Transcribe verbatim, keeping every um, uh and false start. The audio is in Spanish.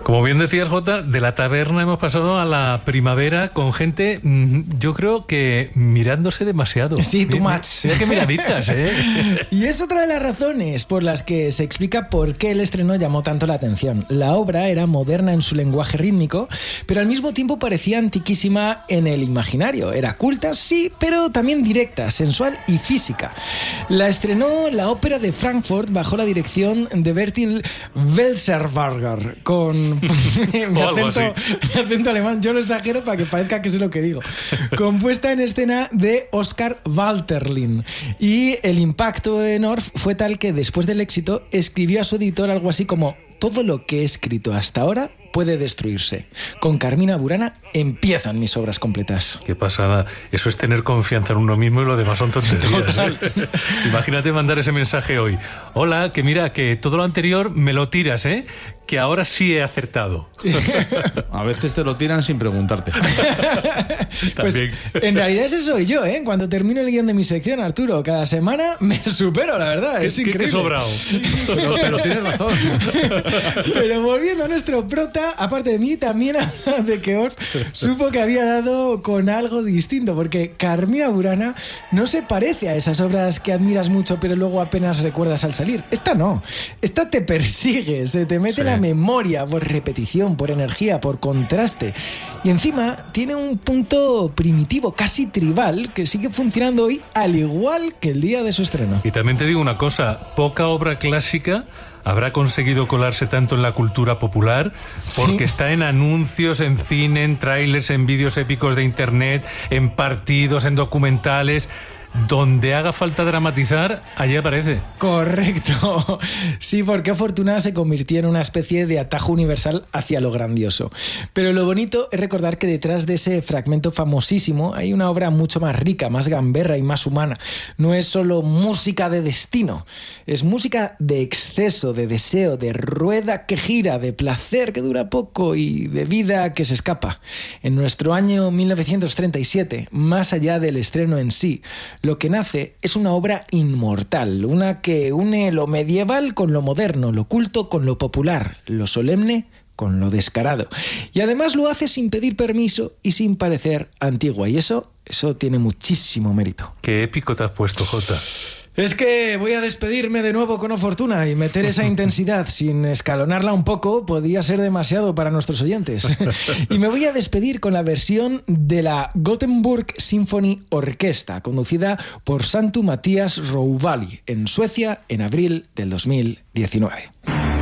Como bien decías, Jota, de la taberna hemos pasado a la primavera con gente, yo creo que mirándose demasiado. Sí, too much. Mira qué miraditas, ¿eh? Y es otra de las razones por las que se explica por qué el estreno llamó tanto la atención. La obra era moderna en su lenguaje rítmico, pero al mismo tiempo parecía antiquísima en el imaginario. Era culta, sí, pero también directa, sensual y física. La estrenó la Ópera de Frankfurt bajo la dirección de Bertil Welserberger, con mi, acento, mi acento alemán. Yo lo exagero para que parezca que sé lo que digo. Compuesta en escena de Oskar Walterlin. Y el impacto en Orff fue tal que después del éxito escribió a su editor algo así como: todo lo que he escrito hasta ahora puede destruirse. Con Carmina Burana empiezan mis obras completas. Qué pasada. Eso es tener confianza en uno mismo y lo demás son tonterías. Total. ¿eh? Imagínate mandar ese mensaje hoy. Hola, que mira, que todo lo anterior me lo tiras, ¿eh? Que ahora sí he acertado. A veces te lo tiran sin preguntarte. Pues en realidad ese soy yo, ¿eh? Cuando termino el guión de mi sección, Arturo, cada semana me supero, la verdad. Es increíble. Qué sobrado. Pero, pero tienes razón. Pero volviendo a nuestro prota, aparte de mí, también habla de que Orff supo que había dado con algo distinto, porque Carmina Burana no se parece a esas obras que admiras mucho pero luego apenas recuerdas al salir. Esta no. Esta te persigue, se te mete sí. la memoria por repetición, por energía, por contraste. Y encima tiene un punto primitivo, casi tribal, que sigue funcionando hoy al igual que el día de su estreno. Y también te digo una cosa, poca obra clásica habrá conseguido colarse tanto en la cultura popular, porque sí. está en anuncios, en cine, en trailers, en vídeos épicos de internet, en partidos, en documentales. Donde haga falta dramatizar, allí aparece. Correcto. Sí, porque Fortuna se convirtió en una especie de atajo universal hacia lo grandioso. Pero lo bonito es recordar que detrás de ese fragmento famosísimo hay una obra mucho más rica, más gamberra y más humana. No es solo música de destino, es música de exceso, de deseo, de rueda que gira, de placer que dura poco y de vida que se escapa. En nuestro año mil novecientos treinta y siete, más allá del estreno en sí, lo que nace es una obra inmortal, una que une lo medieval con lo moderno, lo culto con lo popular, lo solemne con lo descarado. Y además lo hace sin pedir permiso y sin parecer antigua. Y eso, eso tiene muchísimo mérito. Qué épico te has puesto, Jota. Es que voy a despedirme de nuevo con O Fortuna y meter esa intensidad sin escalonarla un poco podía ser demasiado para nuestros oyentes. Y me voy a despedir con la versión de la Gothenburg Symphony Orquesta, conducida por Santu Mattias Rouvali en Suecia en abril del dos mil diecinueve.